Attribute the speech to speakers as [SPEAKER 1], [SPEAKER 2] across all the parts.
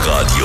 [SPEAKER 1] Meerradio.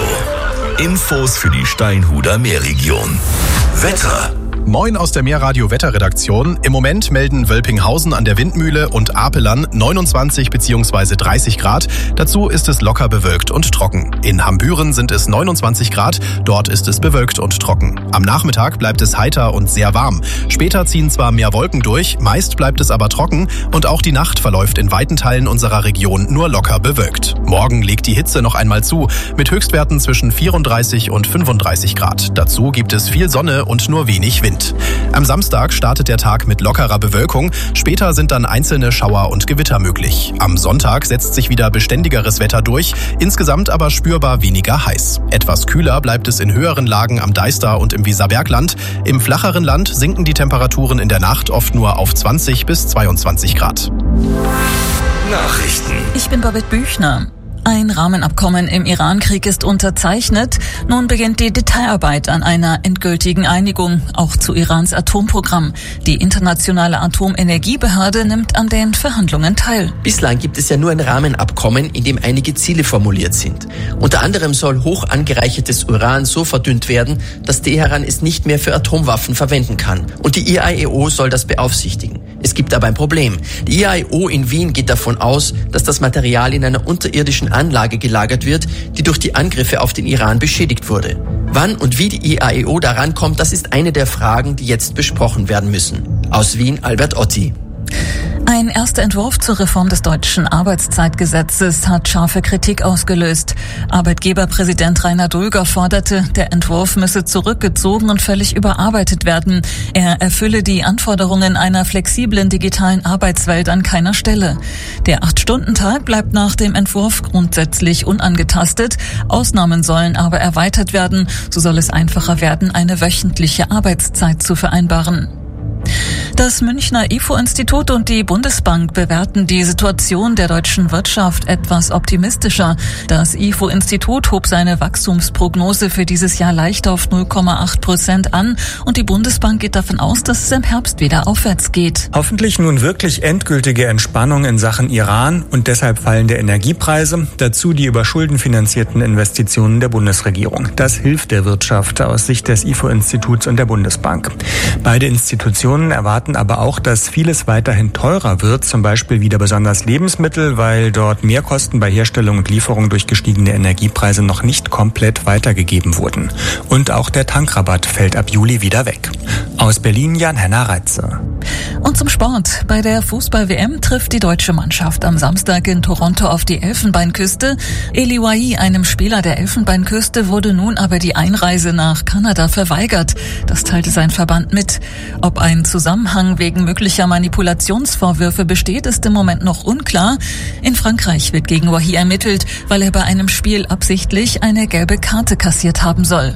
[SPEAKER 1] Infos für die Steinhuder Meerregion. Wetter.
[SPEAKER 2] Moin aus der Meerradio Wetterredaktion. Im Moment melden Wölpinghausen an der Windmühle und Apelern 29 bzw. 30 Grad. Dazu ist es locker bewölkt und trocken. In Hambüren sind es 29 Grad, dort ist es bewölkt und trocken. Am Nachmittag bleibt es heiter und sehr warm. Später ziehen zwar mehr Wolken durch, meist bleibt es aber trocken und auch die Nacht verläuft in weiten Teilen unserer Region nur locker bewölkt. Morgen legt die Hitze noch einmal zu, mit Höchstwerten zwischen 34 und 35 Grad. Dazu gibt es viel Sonne und nur wenig Wind. Am Samstag startet der Tag mit lockerer Bewölkung, später sind dann einzelne Schauer und Gewitter möglich. Am Sonntag setzt sich wieder beständigeres Wetter durch, insgesamt aber spürbar weniger heiß. Etwas kühler bleibt es in höheren Lagen am Deister und im Weserbergland. Im flacheren Land sinken die Temperaturen in der Nacht oft nur auf 20 bis 22 Grad.
[SPEAKER 1] Nachrichten.
[SPEAKER 3] Ich bin Babette Büchner. Ein Rahmenabkommen im Iran-Krieg ist unterzeichnet. Nun beginnt die Detailarbeit an einer endgültigen Einigung, auch zu Irans Atomprogramm. Die internationale Atomenergiebehörde nimmt an den Verhandlungen teil.
[SPEAKER 4] Bislang gibt es ja nur ein Rahmenabkommen, in dem einige Ziele formuliert sind. Unter anderem soll hoch angereichertes Uran so verdünnt werden, dass Teheran es nicht mehr für Atomwaffen verwenden kann. Und die IAEO soll das beaufsichtigen. Es gibt aber ein Problem. Die IAEO in Wien geht davon aus, dass das Material in einer unterirdischen Anlage gelagert wird, die durch die Angriffe auf den Iran beschädigt wurde. Wann und wie die IAEO daran kommt, das ist eine der Fragen, die jetzt besprochen werden müssen. Aus Wien, Albert Otti.
[SPEAKER 3] Ein erster Entwurf zur Reform des deutschen Arbeitszeitgesetzes hat scharfe Kritik ausgelöst. Arbeitgeberpräsident Rainer Dulger forderte, der Entwurf müsse zurückgezogen und völlig überarbeitet werden. Er erfülle die Anforderungen einer flexiblen digitalen Arbeitswelt an keiner Stelle. Der 8-Stunden-Tag bleibt nach dem Entwurf grundsätzlich unangetastet. Ausnahmen sollen aber erweitert werden. So soll es einfacher werden, eine wöchentliche Arbeitszeit zu vereinbaren. Das Münchner IFO-Institut und die Bundesbank bewerten die Situation der deutschen Wirtschaft etwas optimistischer. Das IFO-Institut hob seine Wachstumsprognose für dieses Jahr leicht auf 0,8% an und die Bundesbank geht davon aus, dass es im Herbst wieder aufwärts geht.
[SPEAKER 5] Hoffentlich nun wirklich endgültige Entspannung in Sachen Iran und deshalb fallende Energiepreise, dazu die über Schulden finanzierten Investitionen der Bundesregierung. Das hilft der Wirtschaft aus Sicht des IFO-Instituts und der Bundesbank. Beide Institutionen erwarten aber auch, dass vieles weiterhin teurer wird, zum Beispiel wieder besonders Lebensmittel, weil dort Mehrkosten bei Herstellung und Lieferung durch gestiegene Energiepreise noch nicht komplett weitergegeben wurden. Und auch der Tankrabatt fällt ab Juli wieder weg. Aus Berlin Jan-Henner Reitze.
[SPEAKER 3] Und zum Sport. Bei der Fußball-WM trifft die deutsche Mannschaft am Samstag in Toronto auf die Elfenbeinküste. Eli Wahi, einem Spieler der Elfenbeinküste, wurde nun aber die Einreise nach Kanada verweigert. Das teilte sein Verband mit. Ob ein Zusammenhang wegen möglicher Manipulationsvorwürfe besteht, ist im Moment noch unklar. In Frankreich wird gegen Wahi ermittelt, weil er bei einem Spiel absichtlich eine gelbe Karte kassiert haben soll.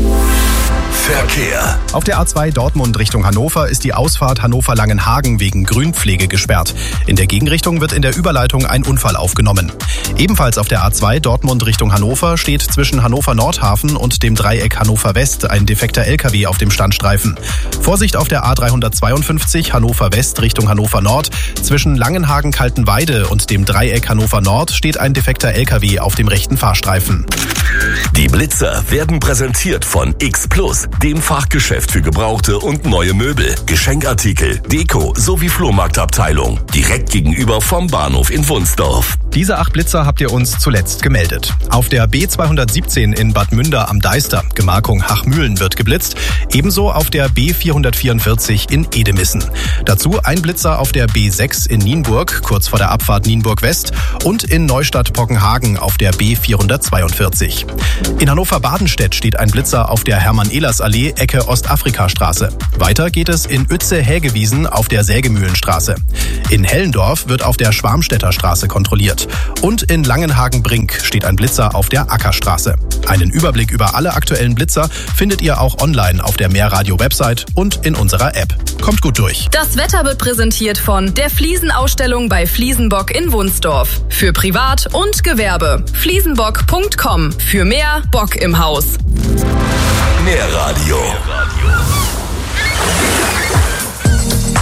[SPEAKER 1] Verkehr.
[SPEAKER 2] Auf der A2 Dortmund Richtung Hannover ist die Ausfahrt Hannover-Langenhagen wegen Grünpflege gesperrt. In der Gegenrichtung wird in der Überleitung ein Unfall aufgenommen. Ebenfalls auf der A2 Dortmund Richtung Hannover steht zwischen Hannover-Nordhafen und dem Dreieck Hannover-West ein defekter LKW auf dem Standstreifen. Vorsicht auf der A352 Hannover-West Richtung Hannover-Nord. Zwischen Langenhagen-Kaltenweide und dem Dreieck Hannover-Nord steht ein defekter LKW auf dem rechten Fahrstreifen.
[SPEAKER 1] Die Blitzer werden präsentiert von X Plus, dem Fachgeschäft für gebrauchte und neue Möbel, Geschenkartikel, Deko sowie Flohmarktabteilung. Direkt gegenüber vom Bahnhof in Wunsdorf.
[SPEAKER 2] Diese 8 Blitzer habt ihr uns zuletzt gemeldet. Auf der B217 in Bad Münder am Deister, Gemarkung Hachmühlen, wird geblitzt. Ebenso auf der B444 in Edemissen. Dazu ein Blitzer auf der B6 in Nienburg, kurz vor der Abfahrt Nienburg West. Und in Neustadt-Pockenhagen auf der B442. In Hannover-Badenstedt steht ein Blitzer auf der Hermann-Ehlers-Allee, Ecke Ostafrikastraße. Weiter geht es in Uetze-Hägewiesen auf der Sägemühlenstraße. In Hellendorf wird auf der Schwarmstädter Straße kontrolliert. Und in Langenhagen-Brink steht ein Blitzer auf der Ackerstraße. Einen Überblick über alle aktuellen Blitzer findet ihr auch online auf der Meerradio-Website und in unserer App. Kommt gut durch.
[SPEAKER 6] Das Wetter wird präsentiert von der Fliesenausstellung bei Fliesenbock in Wunsdorf. Für Privat und Gewerbe. Fliesenbock.com. Für mehr Bock im Haus.
[SPEAKER 1] Meerradio.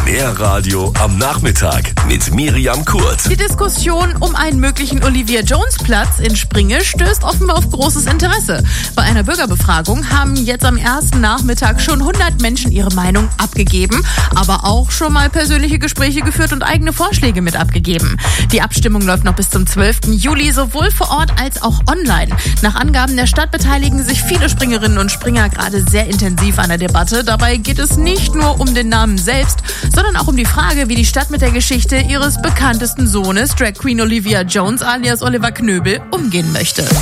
[SPEAKER 1] Mehr Radio am Nachmittag mit Miriam Kurt.
[SPEAKER 7] Die Diskussion um einen möglichen Olivia-Jones-Platz in Springe stößt offenbar auf großes Interesse. Bei einer Bürgerbefragung haben jetzt am ersten Nachmittag schon 100 Menschen ihre Meinung abgegeben, aber auch schon mal persönliche Gespräche geführt und eigene Vorschläge mit abgegeben. Die Abstimmung läuft noch bis zum 12. Juli, sowohl vor Ort als auch online. Nach Angaben der Stadt beteiligen sich viele Springerinnen und Springer gerade sehr intensiv an der Debatte. Dabei geht es nicht nur um den Namen selbst, sondern auch um die Frage, wie die Stadt mit der Geschichte ihres bekanntesten Sohnes, Drag Queen Olivia Jones alias Oliver Knöbel, umgehen möchte.